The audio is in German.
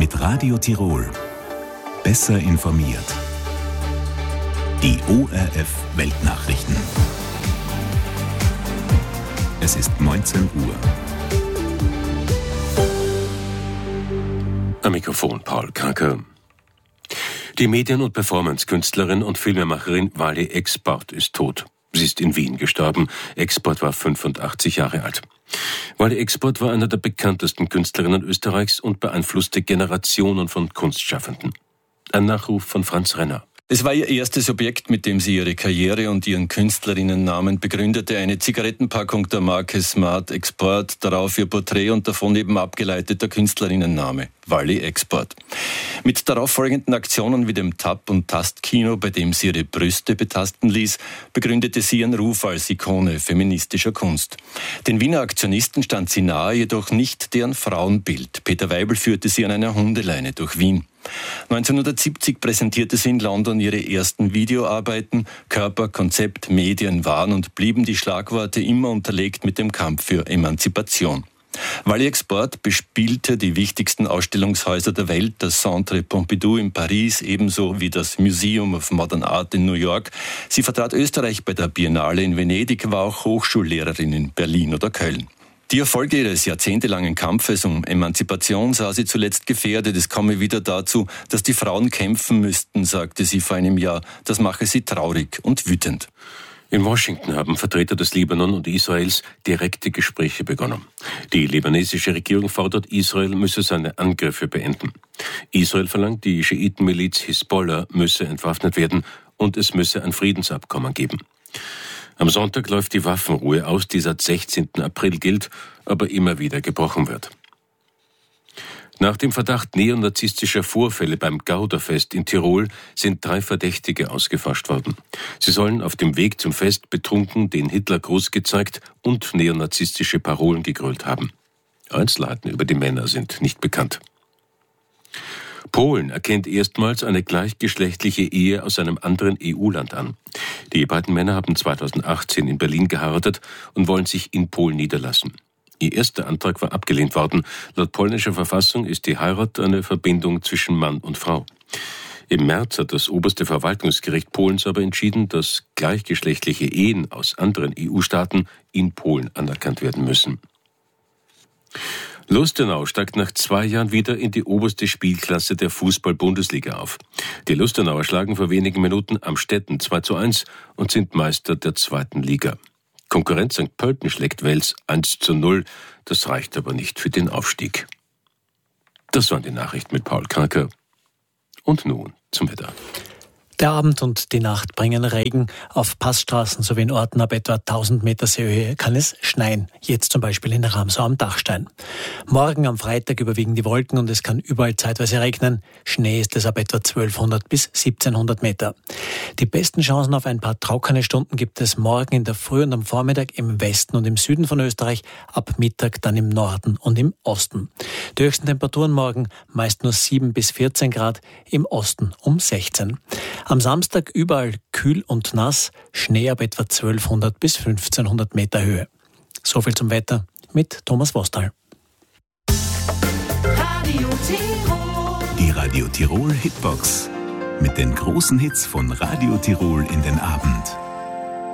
mit Radio Tirol. Besser informiert. Die ORF Weltnachrichten. Es ist 19 Uhr. Am Mikrofon Paul Kranke. Die Medien- und Performance-Künstlerin und Filmemacherin Wally Export ist tot. Sie ist in Wien gestorben. Export war 85 Jahre alt. Wally Export war einer der bekanntesten Künstlerinnen Österreichs und beeinflusste Generationen von Kunstschaffenden. Ein Nachruf von Franz Renner. Es war ihr erstes Objekt, mit dem sie ihre Karriere und ihren Künstlerinnennamen begründete. Eine Zigarettenpackung der Marke Smart Export, darauf ihr Porträt und davon eben abgeleiteter Künstlerinnenname, Wally Export. Mit darauffolgenden Aktionen wie dem Tap- und Tastkino, bei dem sie ihre Brüste betasten ließ, begründete sie ihren Ruf als Ikone feministischer Kunst. Den Wiener Aktionisten stand sie nahe, jedoch nicht deren Frauenbild. Peter Weibel führte sie an einer Hundeleine durch Wien. 1970 präsentierte sie in London ihre ersten Videoarbeiten. Körper, Konzept, Medien waren und blieben die Schlagworte immer unterlegt mit dem Kampf für Emanzipation. Wally Export bespielte die wichtigsten Ausstellungshäuser der Welt, das Centre Pompidou in Paris, ebenso wie das Museum of Modern Art in New York. Sie vertrat Österreich bei der Biennale in Venedig, war auch Hochschullehrerin in Berlin oder Köln. Die Erfolge ihres jahrzehntelangen Kampfes um Emanzipation sah sie zuletzt gefährdet. Es komme wieder dazu, dass die Frauen kämpfen müssten, sagte sie vor einem Jahr. Das mache sie traurig und wütend. In Washington haben Vertreter des Libanon und Israels direkte Gespräche begonnen. Die libanesische Regierung fordert, Israel müsse seine Angriffe beenden. Israel verlangt, die Schiitenmiliz Hisbollah müsse entwaffnet werden und es müsse ein Friedensabkommen geben. Am Sonntag läuft die Waffenruhe aus, die seit 16. April gilt, aber immer wieder gebrochen wird. Nach dem Verdacht neonazistischer Vorfälle beim Gauderfest in Tirol sind 3 Verdächtige ausgefascht worden. Sie sollen auf dem Weg zum Fest betrunken den Hitlergruß gezeigt und neonazistische Parolen gegrölt haben. Einzelheiten über die Männer sind nicht bekannt. Polen erkennt erstmals eine gleichgeschlechtliche Ehe aus einem anderen EU-Land an. Die beiden Männer haben 2018 in Berlin geheiratet und wollen sich in Polen niederlassen. Ihr erster Antrag war abgelehnt worden. Laut polnischer Verfassung ist die Heirat eine Verbindung zwischen Mann und Frau. Im März hat das oberste Verwaltungsgericht Polens aber entschieden, dass gleichgeschlechtliche Ehen aus anderen EU-Staaten in Polen anerkannt werden müssen. Lustenau steigt nach 2 Jahren wieder in die oberste Spielklasse der Fußball-Bundesliga auf. Die Lustenauer schlagen vor wenigen Minuten Amstetten 2:1 und sind Meister der 2. Liga. Konkurrent St. Pölten schlägt Wels 1:0. Das reicht aber nicht für den Aufstieg. Das waren die Nachrichten mit Paul Kranke. Und nun zum Wetter. Der Abend und die Nacht bringen Regen. Auf Passstraßen sowie in Orten ab etwa 1000 Meter Seehöhe kann es schneien. Jetzt zum Beispiel in Ramsau am Dachstein. Morgen am Freitag überwiegen die Wolken und es kann überall zeitweise regnen. Schnee ist es ab etwa 1200 bis 1700 Meter. Die besten Chancen auf ein paar trockene Stunden gibt es morgen in der Früh und am Vormittag im Westen und im Süden von Österreich, ab Mittag dann im Norden und im Osten. Die höchsten Temperaturen morgen meist nur 7 bis 14 Grad, im Osten um 16. Am Samstag überall kühl und nass, Schnee ab etwa 1200 bis 1500 Meter Höhe. So viel zum Wetter mit Thomas Wostal. Die Radio Tirol Hitbox mit den großen Hits von Radio Tirol in den Abend.